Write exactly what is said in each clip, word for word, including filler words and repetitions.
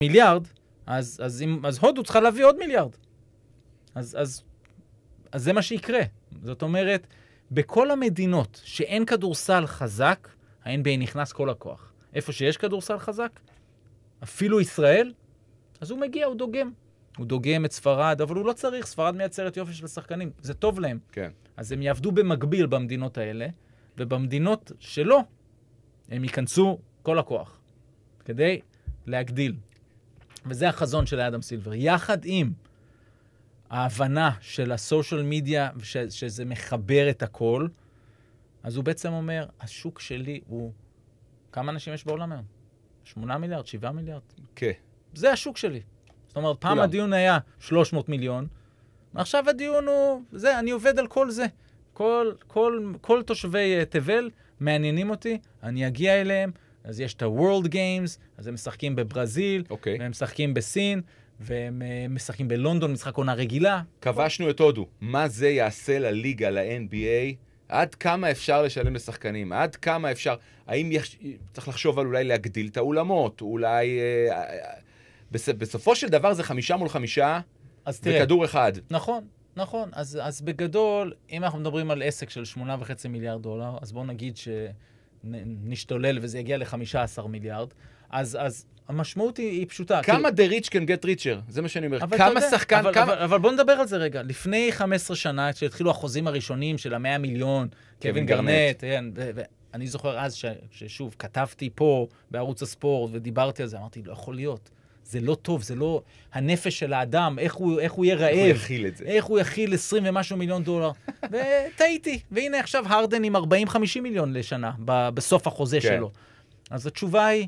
מיליארד, אז, אז, אם, אז הודו צריכה להביא עוד מיליארד. אז, אז, אז זה מה שיקרה. זאת אומרת, בכל המדינות שאין כדורסל חזק, ה-אן בי איי נכנס כל הכוח. איפה שיש כדורסל חזק, אפילו ישראל, אז הוא מגיע, הוא דוגם. הוא דוגם את ספרד, אבל הוא לא צריך, ספרד מייצרת יופי של השחקנים. זה טוב להם. כן. אז הם יעבדו במקביל במדינות האלה, ובמדינות שלא, הם ייכנסו כל הכוח, כדי להגדיל. וזה החזון של אדם סילבר. יחד עם ההבנה של הסושיאל מדיה, ש- שזה מחבר את הכל, אז הוא בעצם אומר, השוק שלי הוא... כמה אנשים יש בעולם היום? שמונה מיליארד, שבעה מיליארד? כן. זה השוק שלי. זאת אומרת, פעם כולם. הדיון היה שלוש מאות מיליון, עכשיו הדיון הוא... זה, אני עובד על כל זה. כל, כל, כל תושבי uh, תבל מעניינים אותי, אני אגיע אליהם, אז יש את ה-World Games, אז הם משחקים בברזיל, Okay. והם משחקים בסין, והם uh, משחקים בלונדון, משחק עונה רגילה. כבשנו את הודו. מה זה יעשה לליגה, ל-אן בי איי? עד כמה אפשר לשלם לשחקנים? עד כמה אפשר? האם יש... צריך לחשוב על אולי להגדיל את האולמות? אולי... אה, בס... בסופו של דבר זה חמישה מול חמישה, אז תראה, וכדור אחד. נכון, נכון. אז, אז בגדול, אם אנחנו מדברים על עסק של שמונה וחצי מיליארד דולר, אז בואו נגיד שנשתולל וזה יגיע ל-חמישה עשר מיליארד, אז, אז המשמעות היא, היא פשוטה. כמה the rich can get richer? זה מה שאני אומר. אבל כמה יודע, שחקן... אבל, כמה... אבל, אבל בואו נדבר על זה רגע. לפני חמש עשרה שנה, כשהתחילו החוזים הראשונים של ה-מאה מיליון, קווין גרנט, אני זוכר אז ש, ששוב, כתבתי פה בערוץ הספורט ודיברתי על זה, אמרתי, לא יכול להיות. זה לא טוב, זה לא הנפש של האדם, איך הוא, איך הוא יהיה רעב. איך הוא יכיל את זה. איך הוא יכיל עשרים ומשהו מיליון דולר. וטעיתי. והנה עכשיו הרדן עם ארבעים חמישים מיליון לשנה, ב- בסוף החוזה כן. שלו. אז התשובה היא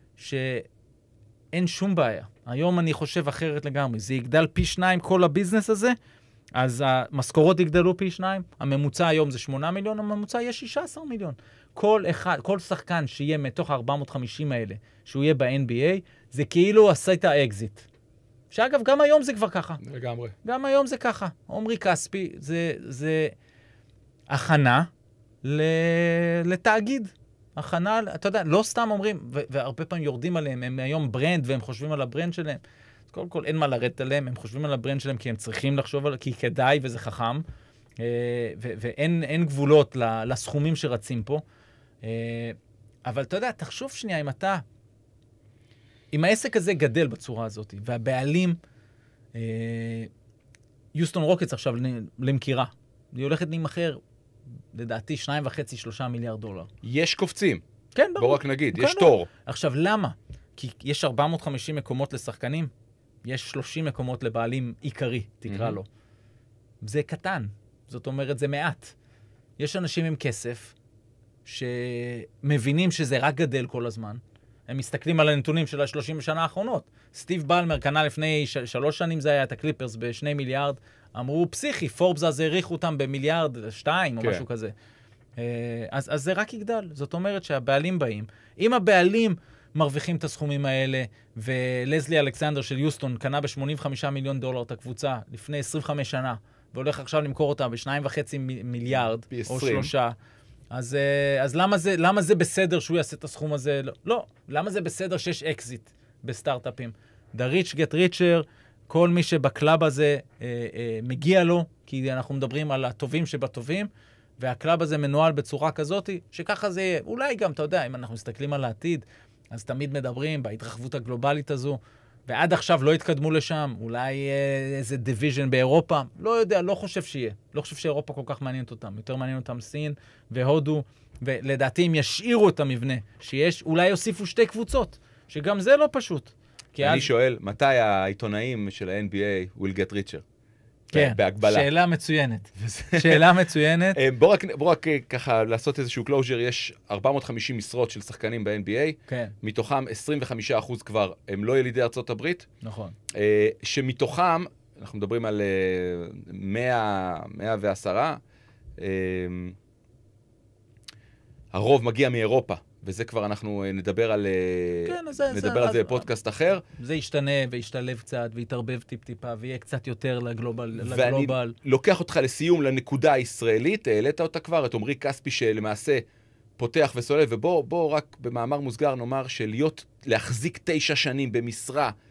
שאין שום בעיה. היום אני חושב אחרת לגמרי. זה יגדל פי שניים כל הביזנס הזה, אז המשכורות יגדלו פי שניים, הממוצע היום זה שמונה מיליון, הממוצע יהיה שישה עשר מיליון. כל אחד, כל שחקן שיהיה מתוך ארבע מאות וחמישים האלה, שהוא יהיה ב-אן בי איי, זה כאילו עשה את האקזיט. שאגב, גם היום זה כבר ככה. לגמרי. גם היום זה ככה. עומרי כספי, זה, זה הכנה לתאגיד. הכנה, אתה יודע, לא סתם אומרים, והרבה פעמים יורדים עליהם, הם היום ברנד, והם חושבים על הברנד שלהם. אז קודם כל, אין מה לרדת עליהם, הם חושבים על הברנד שלהם, כי הם צריכים לחשוב על, כי כדאי וזה חכם, ואין אין גבולות לסכומים שרצים פה. אבל אתה יודע, תחשוב שנייה, אם אתה, אם העסק הזה גדל בצורה הזאת, והבעלים, יוסטון רוקטס עכשיו למכירה, היא הולכת להימכר, לדעתי, שניים וחצי, שלושה מיליארד דולר. יש קופצים. כן, ברור. בוא רק נגיד, כן, יש תור. עכשיו, למה? כי יש ארבע מאות וחמישים מקומות לשחקנים, יש שלושים מקומות לבעלים עיקרי, תקרא לו. זה קטן. זאת אומרת, זה מעט. יש אנשים עם כסף שמבינים שזה רק גדל כל הזמן. הם מסתכלים על הנתונים של ה-שלושים שנה האחרונות. סטיב בלמר קנה לפני ש- שלוש שנים, זה היה את הקליפרס בשני מיליארד. אמרו, פסיכי, פורבס אז העריכו אותם במיליארד, שתיים או כן. משהו כזה. אז, אז זה רק יגדל. זאת אומרת שהבעלים באים. אם הבעלים מרוויחים את הסכומים האלה, ולזלי אלכסנדר של יוסטון קנה ב-שמונים וחמישה מיליון דולר את הקבוצה לפני עשרים וחמש שנה, והולך עכשיו למכור אותה בשניים וחצי מיליארד או שלושה, אז, אז למה זה, למה זה בסדר שהוא יעשה את הסכום הזה? לא, לא. למה זה בסדר שיש אקזיט בסטארט-אפים? The rich get richer, כל מי שבקלאב הזה אה, אה, מגיע לו, כי אנחנו מדברים על הטובים שבטובים, והקלאב הזה מנוהל בצורה כזאת, שככה זה יהיה. אולי גם, אתה יודע, אם אנחנו מסתכלים על העתיד, אז תמיד מדברים בהתרחבות הגלובלית הזו, ועד עכשיו לא התקדמו לשם, אולי איזה דיוויז'ן באירופה, לא יודע, לא חושב שיהיה. לא חושב שאירופה כל כך מעניינת אותם. יותר מעניין אותם סין והודו, ולדעתי אם ישאירו את המבנה שיש, אולי יוסיפו שתי קבוצות, שגם זה לא פשוט. אני אז... שואל, מתי העיתונאים של ה-אן בי איי will get richer? כן, בהגבלה. שאלה מצוינת. שאלה מצוינת. בוא רק, בוא רק ככה לעשות איזשהו קלוז'ר, יש ארבע מאות וחמישים משרות של שחקנים ב-אן בי איי, כן. מתוכם עשרים וחמישה אחוז כבר הם לא ילידי ארצות הברית. נכון. שמתוכם, אנחנו מדברים על מאה, מאה ועשרה, הרוב מגיע מאירופה. וזה כבר אנחנו נדבר על, כן, זה, נדבר זה, על זה אז, בפודקאסט אחר. זה ישתנה וישתלב קצת ויתערבב טיפ-טיפה ויהיה קצת יותר לגלובל. ואני לגלובל. לוקח אותך לסיום לנקודה הישראלית, העלית אותה כבר, את עומרי כספי שלמעשה פותח וסולל, ובוא בוא רק במאמר מוסגר נאמר שלהיות להחזיק תשע שנים במשרה